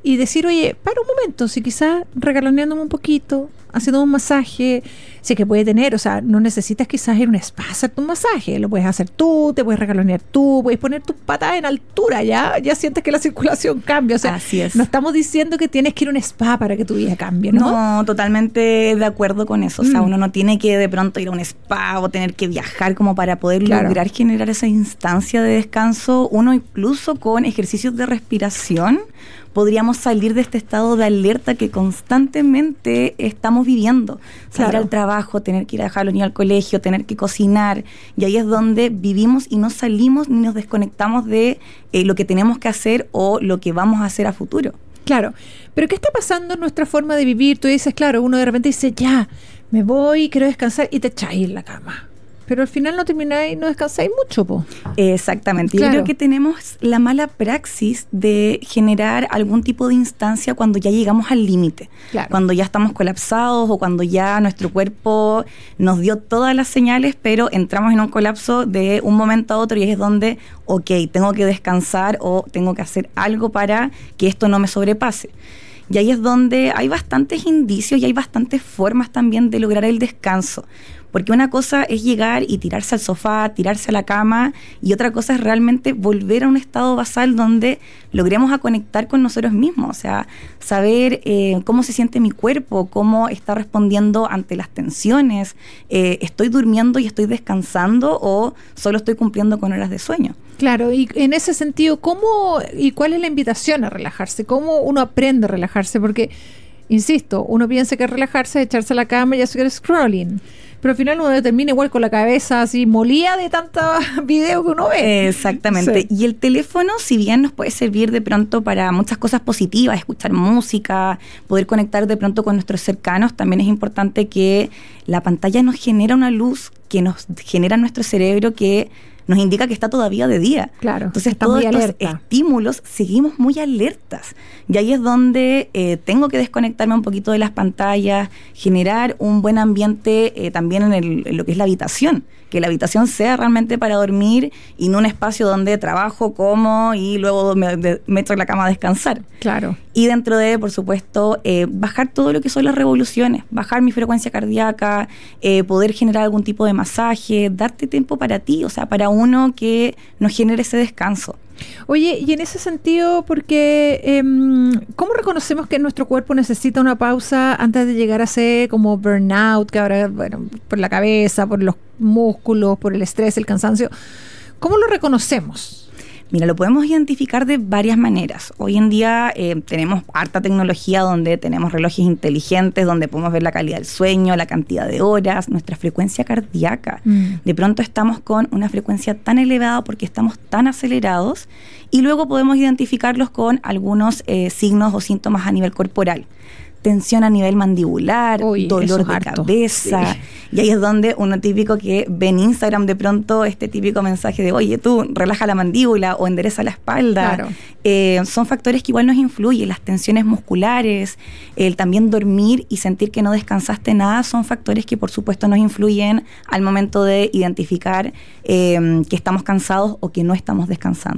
y decir, oye, para un momento, si quizás regaloneándome un poquito, haciendo un masaje, sé que puede tener, o sea, no necesitas quizás ir a un spa a hacerte un masaje, lo puedes hacer tú, te puedes regalonear tú, puedes poner tus patas en altura, ya sientes que la circulación cambia, o sea, así es. No estamos diciendo que tienes que ir a un spa para que tu vida cambie, ¿no? No, totalmente de acuerdo con eso, o sea, uno no tiene que de pronto ir a un spa o tener que viajar como para poder lograr generar esa instancia de descanso. Uno incluso con ejercicios de respiración podríamos salir de este estado de alerta que constantemente estamos viviendo. Salir al trabajo, tener que ir a dejar a los niños al colegio, tener que cocinar, y ahí es donde vivimos y no salimos ni nos desconectamos de lo que tenemos que hacer o lo que vamos a hacer a futuro. Claro, pero ¿qué está pasando en nuestra forma de vivir? Tú dices, claro, uno de repente dice, ya, me voy, quiero descansar, y te echáis en la cama. Pero al final no termináis, no descansáis mucho, po. Exactamente. Yo creo que tenemos la mala praxis de generar algún tipo de instancia cuando ya llegamos al límite. Claro. Cuando ya estamos colapsados o cuando ya nuestro cuerpo nos dio todas las señales, pero entramos en un colapso de un momento a otro y es donde, ok, tengo que descansar o tengo que hacer algo para que esto no me sobrepase. Y ahí es donde hay bastantes indicios y hay bastantes formas también de lograr el descanso. Porque una cosa es llegar y tirarse al sofá, tirarse a la cama, y otra cosa es realmente volver a un estado basal donde logremos a conectar con nosotros mismos. O sea, saber cómo se siente mi cuerpo, cómo está respondiendo ante las tensiones, estoy durmiendo y estoy descansando o solo estoy cumpliendo con horas de sueño. Claro, y en ese sentido, ¿cómo y cuál es la invitación a relajarse? ¿Cómo uno aprende a relajarse? Porque, insisto, uno piensa que relajarse es echarse a la cama y hacer scrolling. Pero al final uno termina igual con la cabeza así molida de tantos videos que uno ve. Exactamente. Sí. Y el teléfono, si bien nos puede servir de pronto para muchas cosas positivas, escuchar música, poder conectar de pronto con nuestros cercanos, también es importante que la pantalla nos genera una luz que nos genera en nuestro cerebro que nos indica que está todavía de día. Claro. Entonces todos estos estímulos seguimos muy alertas. Y ahí es donde tengo que desconectarme un poquito de las pantallas, generar un buen ambiente también en lo que es la habitación. Que la habitación sea realmente para dormir y no un espacio donde trabajo, como y luego me echo en la cama a descansar. Claro. Y dentro de, por supuesto, bajar todo lo que son las revoluciones, bajar mi frecuencia cardíaca, poder generar algún tipo de masaje, darte tiempo para ti, o sea, para uno que nos genere ese descanso. Oye, y en ese sentido, porque ¿cómo reconocemos que nuestro cuerpo necesita una pausa antes de llegar a ser como burnout, que ahora, bueno, por la cabeza, por los músculos, por el estrés, el cansancio? ¿Cómo lo reconocemos? Mira, lo podemos identificar de varias maneras. Hoy en día tenemos harta tecnología donde tenemos relojes inteligentes, donde podemos ver la calidad del sueño, la cantidad de horas, nuestra frecuencia cardíaca. De pronto estamos con una frecuencia tan elevada porque estamos tan acelerados y luego podemos identificarlos con algunos signos o síntomas a nivel corporal. Tensión a nivel mandibular, dolor de cabeza. Sí. Y ahí es donde uno típico que ve en Instagram de pronto este típico mensaje de, oye, tú relaja la mandíbula o endereza la espalda. Claro. Son factores que igual nos influyen. Las tensiones musculares, el también dormir y sentir que no descansaste nada, son factores que por supuesto nos influyen al momento de identificar que estamos cansados o que no estamos descansando.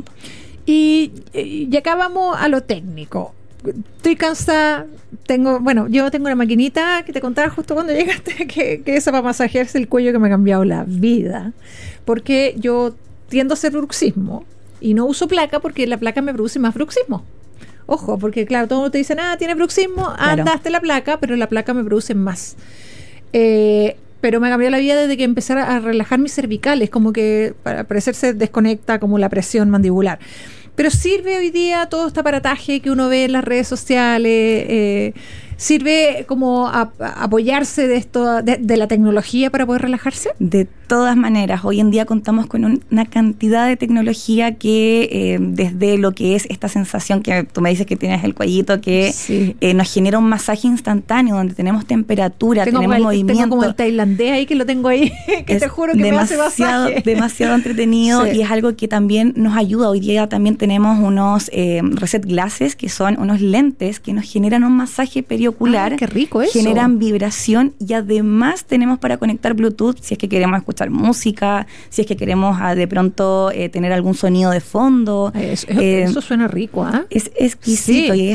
Y acá vamos a lo técnico. Estoy cansada, yo tengo una maquinita que te contaba justo cuando llegaste, que esa para masajearse el cuello que me ha cambiado la vida, porque yo tiendo a hacer bruxismo y no uso placa porque la placa me produce más bruxismo. Ojo, porque claro, todo el mundo te dice, tiene bruxismo, andaste la placa, pero la placa me produce más. Pero me cambió la vida desde que empecé a relajar mis cervicales, como que para parecer se desconecta como la presión mandibular. Pero sirve hoy día todo este aparataje que uno ve en las redes sociales, ¿sirve como apoyarse de esto, de la tecnología para poder relajarse? De todas maneras, hoy en día contamos con una cantidad de tecnología que desde lo que es esta sensación que tú me dices que tienes el cuellito, que sí, nos genera un masaje instantáneo donde tenemos temperatura, tenemos movimiento. Tengo como el tailandés ahí que lo tengo ahí, que te juro que me hace masaje. Demasiado entretenido, sí, y es algo que también nos ayuda. Hoy día también tenemos unos reset glasses, que son unos lentes que nos generan un masaje periocular. ¡Qué rico eso! Generan vibración y además tenemos para conectar Bluetooth si es que queremos escuchar música, si es que queremos de pronto tener algún sonido de fondo. Eso suena rico, ¿ah? Es exquisito, sí, y